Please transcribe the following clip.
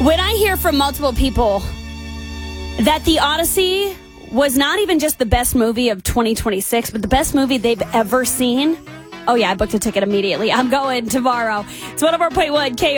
When I hear from multiple people that The Odyssey was not even just the best movie of 2026, but the best movie they've ever seen, oh yeah, I booked a ticket immediately. I'm going tomorrow. It's 104.1 K.